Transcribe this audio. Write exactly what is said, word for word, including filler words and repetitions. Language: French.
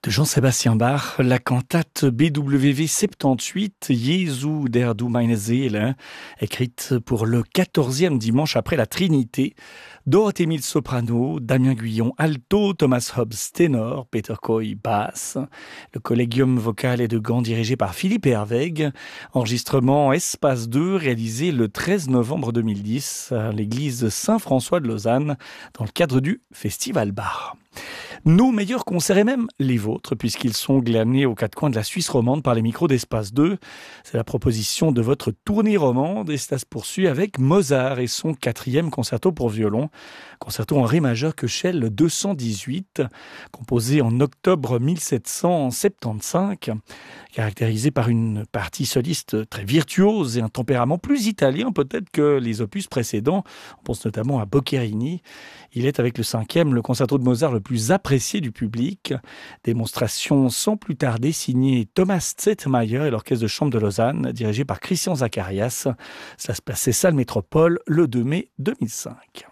de Jean-Sébastien Bach, la cantate B W V soixante-dix-huit, Jesu der du meine Seele, écrite pour le quatorzième dimanche après la Trinité. Dorothée Mills soprano, Damien Guyon alto, Thomas Hobbs ténor, Peter Coy basse. Le collégium vocal est de Gand dirigé par Philippe Herweg. Enregistrement Espace deux réalisé le treize novembre deux mille dix à l'église Saint-François de Lausanne dans le cadre du Festival Bach. Nos meilleurs concerts et même les vôtres, puisqu'ils sont glanés aux quatre coins de la Suisse romande par les micros d'Espace deux. C'est la proposition de votre tournée romande et ça se poursuit avec Mozart et son quatrième concerto pour violon. Concerto en ré majeur Köchel deux cent dix-huit, composé en octobre mille sept cent soixante-quinze, caractérisé par une partie soliste très virtuose et un tempérament plus italien peut-être que les opus précédents. On pense notamment à Boccherini. Il est avec le cinquième le concerto de Mozart le plus apprécié du public. Démonstration sans plus tarder signée Thomas Zettemeyer et l'orchestre de chambre de Lausanne, dirigé par Christian Zacharias. Ça se passait salle Métropole le deux mai deux mille cinq.